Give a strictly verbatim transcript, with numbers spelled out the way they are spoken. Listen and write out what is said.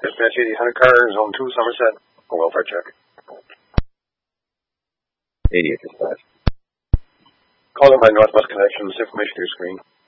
Dispatch eighty Hunter Car, Zone two, Somerset. A welfare check. eighty-eight Dispatch. Call in by Northwest Connection. This information to your screen.